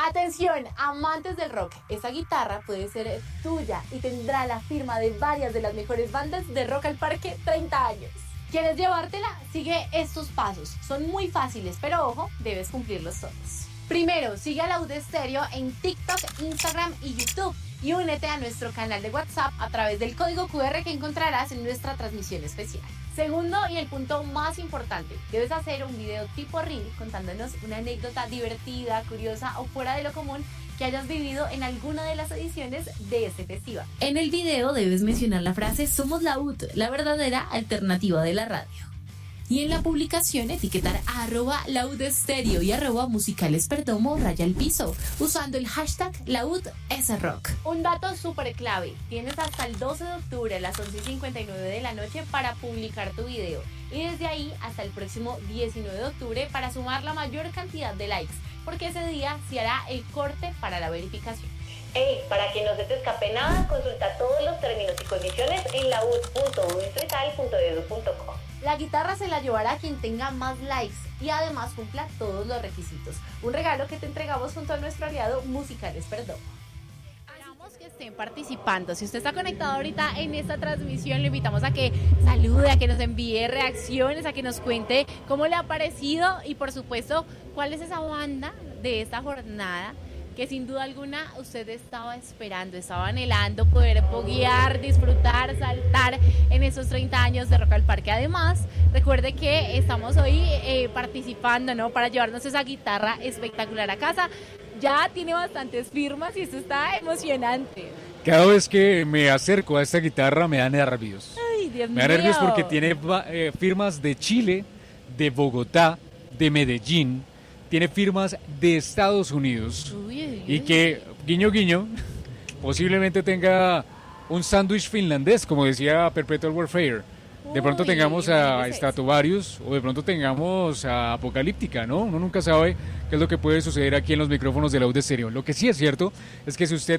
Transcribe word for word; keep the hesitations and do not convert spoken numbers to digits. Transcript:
Atención, amantes del rock, esta guitarra puede ser tuya y tendrá la firma de varias de las mejores bandas de Rock al Parque treinta años. ¿Quieres llevártela? Sigue estos pasos, son muy fáciles, pero ojo, debes cumplirlos todos. Primero, sigue a Laúd Estéreo en TikTok, Instagram y YouTube y únete a nuestro canal de WhatsApp a través del código cu erre que encontrarás en nuestra transmisión especial. Segundo, y el punto más importante, debes hacer un video tipo reel contándonos una anécdota divertida, curiosa o fuera de lo común que hayas vivido en alguna de las ediciones de este festival. En el video debes mencionar la frase "Somos Laúd, la verdadera alternativa de la radio". Y en la publicación etiquetar a arroba Laúd Estéreo y arroba Musicales Perdomo raya al piso, usando el hashtag Laúd S Rock. Un dato súper clave, tienes hasta el doce de octubre a las once y cincuenta y nueve de la noche para publicar tu video. Y desde ahí hasta el próximo diecinueve de octubre para sumar la mayor cantidad de likes, porque ese día se hará el corte para la verificación. Hey, para que no se te escape nada, consulta todos los términos y condiciones en laud punto unistrital punto edu punto co. La guitarra se la llevará quien tenga más likes y además cumpla todos los requisitos. Un regalo que te entregamos junto a nuestro aliado Musicales Perdomo. Esperamos que estén participando. Si usted está conectado ahorita en esta transmisión, le invitamos a que salude, a que nos envíe reacciones, a que nos cuente cómo le ha parecido y por supuesto cuál es esa banda de esta jornada que sin duda alguna usted estaba esperando, estaba anhelando poder poguear, disfrutar, saltar en esos treinta años de Rock al Parque. Además, recuerde que estamos hoy eh, participando, ¿no?, para llevarnos esa guitarra espectacular a casa. Ya tiene bastantes firmas y esto está emocionante. Cada vez que me acerco a esta guitarra me da nervios. Ay, Dios me da mío. nervios porque tiene eh, firmas de Chile, de Bogotá, de Medellín, tiene firmas de Estados Unidos. Uy, uy, y uy. que, guiño guiño, posiblemente tenga un sándwich finlandés, como decía Perpetual Warfare. De pronto Uy, tengamos a imagínese Stratovarius o de pronto tengamos a Apocalíptica, ¿no? Uno nunca sabe qué es lo que puede suceder aquí en los micrófonos de Laúd Estéreo. Lo que sí es cierto es que si usted